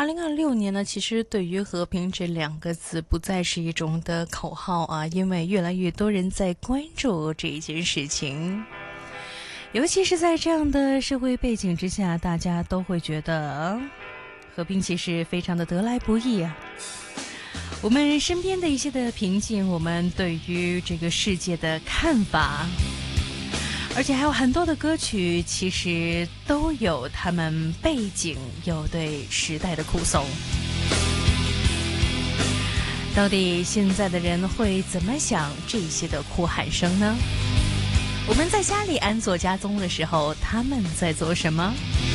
2026年呢，其实对于和平这两个字不再是一种的口号啊，因为越来越多人在关注这一件事情。尤其是在这样的社会背景之下，大家都会觉得和平其实非常的得来不易啊。我们身边的一些的平静，我们对于这个世界的看法，而且还有很多的歌曲，其实都有他们背景，有对时代的哭颂。到底现在的人会怎么想这些的哭喊声呢？我们在家里安坐家中的时候，他们在做什么？